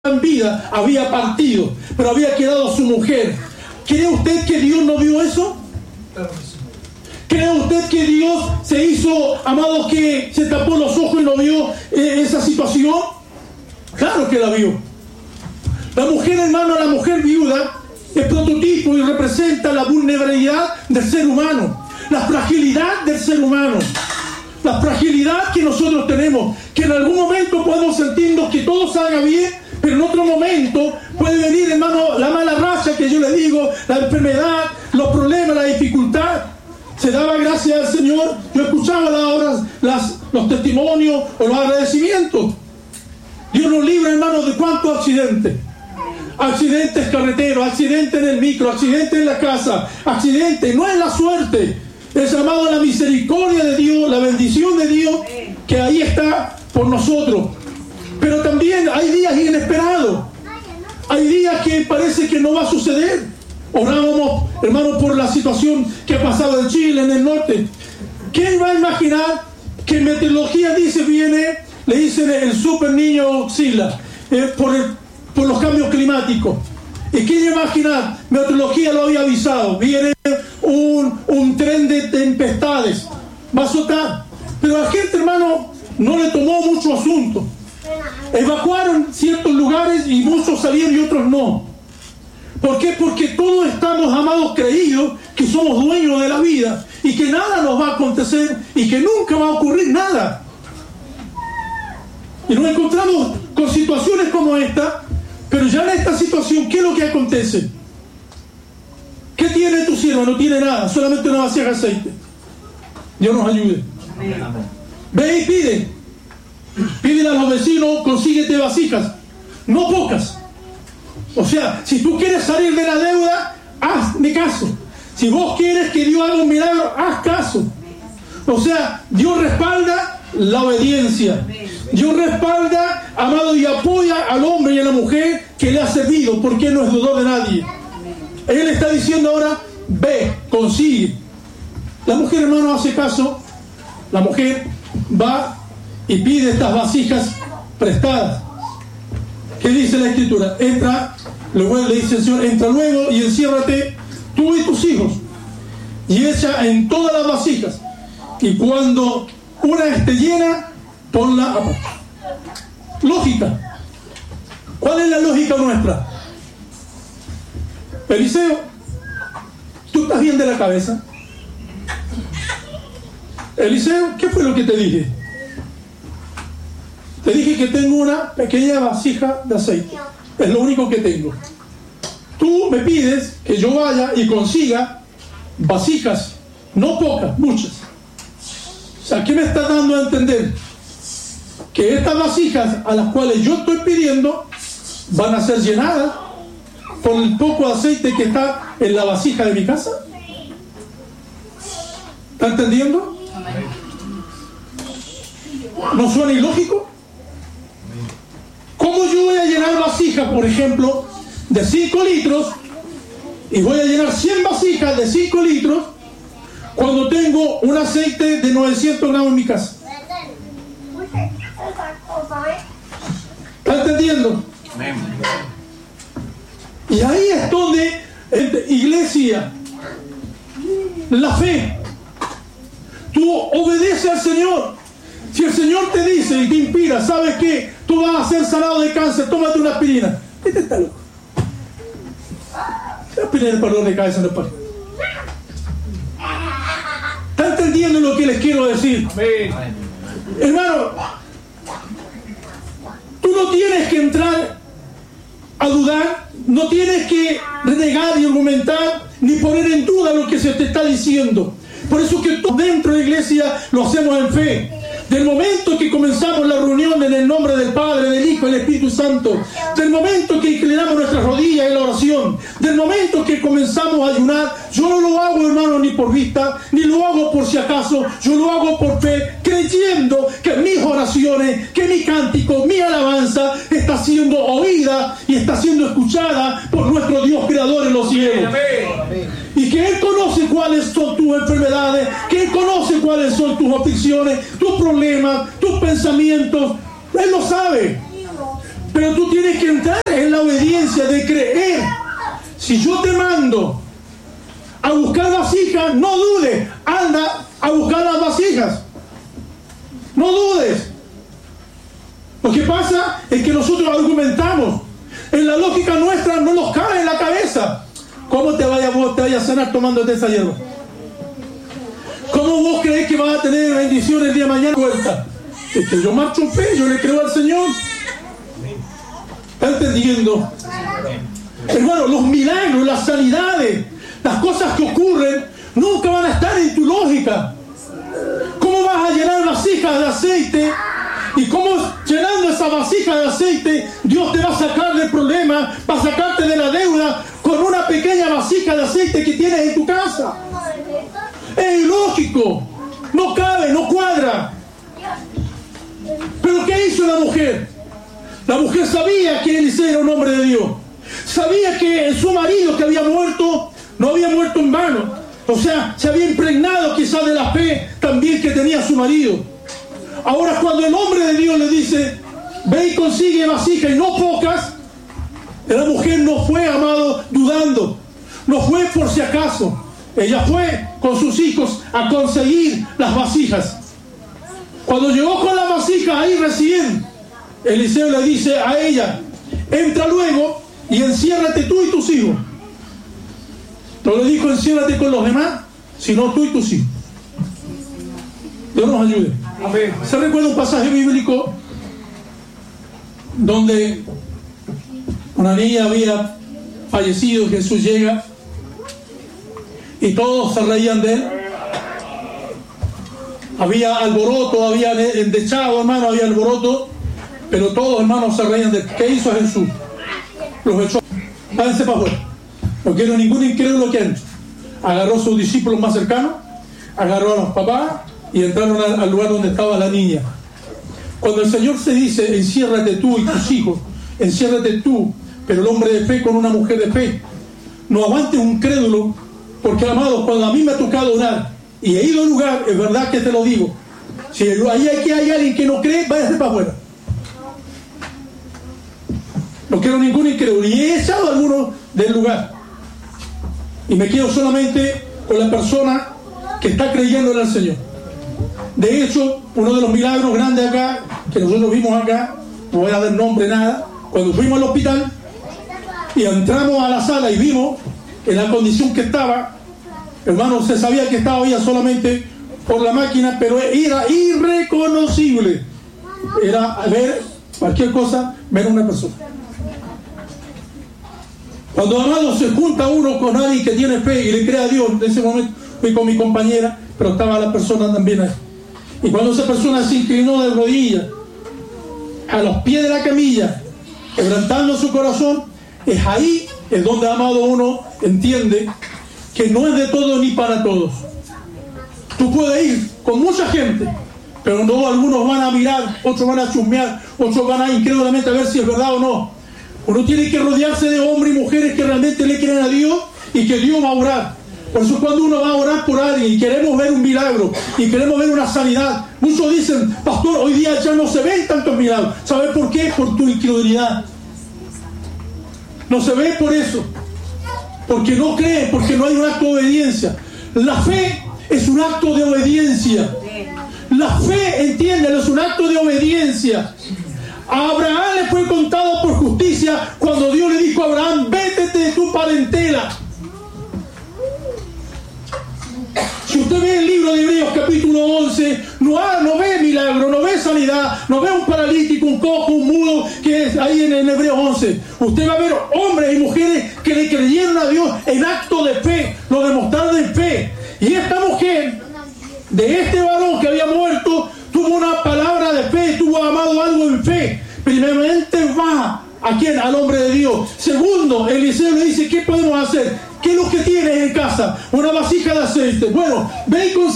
en vida había partido, pero había quedado su mujer. ¿Cree usted que Dios no vio eso? ¿Cree usted que Dios se hizo, amados, que se tapó los ojos y no vio esa situación? Claro que la vio. La mujer, hermano, la mujer viuda es prototipo y representa la vulnerabilidad del ser humano, la fragilidad del ser humano, la fragilidad que nosotros tenemos, que en algún momento podemos sentirnos que todo salga bien, pero en otro momento puede venir, hermano, la mala racha que yo le digo, la enfermedad, los problemas, la dificultad. Se daba gracias al Señor. Yo escuchaba ahora los testimonios o los agradecimientos. Dios nos libra, hermano, de cuántos accidentes. Accidentes carreteros, accidentes en el micro, accidentes en la casa, accidentes. No es la suerte, es llamado la misericordia de Dios, la bendición de Dios, que ahí está por nosotros. Pero también hay días inesperados. Hay días que parece que no va a suceder. Orábamos, hermano, por la situación que ha pasado en Chile, en el norte. ¿Quién va a imaginar que en meteorología dice, le dicen el super niño Xila, por los cambios climáticos? ¿Y quién iba a imaginar? Meteorología lo había avisado. Viene un tren de tempestades. Va a azotar. Pero a la gente, hermano, no le tomó mucho asunto. Evacuaron ciertos lugares y muchos salieron y otros no. ¿Por qué? Porque todos estamos, amados, creídos que somos dueños de la vida y que nada nos va a acontecer y que nunca va a ocurrir nada. Y nos encontramos con situaciones como esta, pero ya en esta situación, ¿qué es lo que acontece? ¿Qué tiene tu sierva? No tiene nada, solamente una vasija de aceite. Dios nos ayude. Ve y pide. Pídele a los vecinos, consíguete vasijas, no pocas. O sea, si tú quieres salir de la deuda, hazme caso. Si vos quieres que Dios haga un milagro, haz caso. O sea, Dios respalda la obediencia. Dios respalda, amado, y apoya al hombre y a la mujer que le ha servido, porque Él no es deudor de nadie. Él está diciendo ahora, ve, consigue. La mujer, hermano, hace caso. La mujer va y pide estas vasijas prestadas. ¿Qué dice la Escritura? Entra, luego le dice el Señor, entra luego y enciérrate tú y tus hijos y echa en todas las vasijas, y cuando una esté llena, ponla aparte. Lógica. ¿Cuál es la lógica nuestra? Eliseo, ¿tú estás bien de la cabeza? Eliseo, ¿qué fue lo que te dije? Te dije que tengo una pequeña vasija de aceite. Es lo único que tengo. Tú me pides que yo vaya y consiga vasijas, no pocas, muchas. O sea, ¿qué me está dando a entender? Que estas vasijas a las cuales yo estoy pidiendo van a ser llenadas con el poco aceite que está en la vasija de mi casa. ¿Está entendiendo? ¿No suena ilógico? ¿Cómo yo voy a llenar vasijas, por ejemplo, de 5 litros y voy a llenar 100 vasijas de 5 litros cuando tengo un aceite de 900 gramos en mi casa? ¿Está entendiendo? Y ahí es donde, iglesia, la fe, tú obedeces al Señor. Si el Señor te dice y te inspira, ¿sabes qué? Tú vas a ser sanado de cáncer, tómate una aspirina. Este está loco. La aspirina para dolor de cabeza no es para. ¿Está entendiendo lo que les quiero decir? Amén. Hermano, tú no tienes que entrar a dudar, no tienes que renegar y argumentar, ni poner en duda lo que se te está diciendo. Por eso que todo dentro de la iglesia lo hacemos en fe. Del momento que comenzamos la reunión en el nombre del Padre, del Hijo y del Espíritu Santo, del momento que inclinamos nuestras rodillas en la oración, del momento que comenzamos a ayunar, yo no lo hago, hermano, ni por vista, ni lo hago por si acaso, yo lo hago por fe, creyendo que mis oraciones, que mi cántico, mi alabanza está siendo oída y está siendo escuchada por nuestro Dios creador en los cielos. Y que Él conoce cuáles son tus enfermedades, que Él conoce cuáles son tus aflicciones, tus problemas, tus pensamientos. Él lo sabe. Pero tú tienes que entrar en la obediencia de creer. Si yo te mando a buscar vasijas, no dudes, anda a buscar las vasijas. No dudes. Lo que pasa es que nosotros argumentamos. En la lógica nuestra no nos cabe en la cabeza. ¿Cómo te vayas a cenar tomándote esa hierba? ¿Cómo vos creés que vas a tener bendición el día de mañana? Cuenta. Es que yo marcho en fe, yo le creo al Señor. ¿Está entendiendo? Hermano, los milagros, las sanidades, las cosas que ocurren, nunca van a estar en tu lógica. ¿Cómo vas a llenar vasijas de aceite? Y cómo llenando esa vasija de aceite, Dios te va a sacar del problema, va a sacarte de la deuda con una pequeña vasija de aceite que tienes en tu casa. Es ilógico, no cabe, no cuadra. Pero ¿qué hizo la mujer? La mujer sabía que Eliseo era un hombre de Dios. Sabía que su marido que había muerto, no había muerto en vano. O sea, se había impregnado quizás de la fe también que tenía su marido. Ahora cuando el hombre de Dios le dice, ve y consigue vasijas y no pocas, la mujer no fue, amado, dudando. No fue por si acaso. Ella fue con sus hijos a conseguir las vasijas. Cuando llegó con las vasijas ahí recién, Eliseo le dice a ella, entra luego y enciérrate tú y tus hijos. No le dijo enciérrate con los demás, sino tú y tus hijos. Dios nos ayude. Amén. ¿Se recuerda un pasaje bíblico donde una niña había fallecido? Jesús llega y todos se reían de él. Había alboroto, había endechado, hermano, había alboroto, pero todos, hermanos, se reían de él. ¿Qué hizo Jesús? Los echó. Váyanse para afuera. No quiero ningún incrédulo que entre. Agarró a sus discípulos más cercanos, agarró a los papás y entraron al lugar donde estaba la niña. Cuando el Señor se dice, enciérrate tú y tus hijos, enciérrate tú, pero el hombre de fe con una mujer de fe, no aguante un crédulo, porque, amados, cuando a mí me ha tocado orar y he ido a un lugar, es verdad que te lo digo, si ahí hay alguien que no cree, váyase para afuera. No quiero ningún incrédulo, y he echado a algunos del lugar, y me quedo solamente con la persona que está creyendo en el Señor. De hecho, uno de los milagros grandes acá, que nosotros vimos acá, no voy a dar nombre nada, cuando fuimos al hospital y entramos a la sala y vimos en la condición que estaba, hermano, se sabía que estaba ya solamente por la máquina, pero era irreconocible. Era ver cualquier cosa, ver a una persona. Cuando, amado, se junta uno con alguien que tiene fe y le cree a Dios, en ese momento fui con mi compañera, pero estaba la persona también ahí. Y cuando esa persona se inclinó de rodillas a los pies de la camilla, quebrantando su corazón, es ahí es donde, amado, uno entiende que no es de todo ni para todos. Tú puedes ir con mucha gente, pero no, algunos van a mirar, otros van a chusmear, otros van a incrédulamente a ver si es verdad o no. Uno tiene que rodearse de hombres y mujeres que realmente le creen a Dios y que Dios va a orar. Por eso cuando uno va a orar por alguien y queremos ver un milagro y queremos ver una sanidad, muchos dicen, pastor, hoy día ya no se ven tantos milagros. ¿Sabes por qué? Por tu incredulidad. No se ve por eso, porque no creen, porque no hay un acto de obediencia. La fe es un acto de obediencia. La fe, entiéndelo, es un acto de obediencia. A Abraham le fue contado por justicia cuando Dios le dijo a Abraham, vete de tu parentela. Si usted ve el libro de Hebreos capítulo 11, no ve milagro, no ve sanidad, no ve un paralítico, un cojo, un mudo, que es ahí en Hebreos 11. Usted va a ver hombres y mujeres que le creyeron a Dios en acto de fe, lo demostraron en fe. Y esta mujer, de este varón que había muerto, tuvo una palabra de fe, tuvo, amado, algo en fe. Primeramente va ¿a quién? Al hombre de Dios. Segundo, Eliseo le dice, ¿qué podemos hacer? ¿Qué es lo que tienes en casa? Una vasija de aceite. Bueno, ve y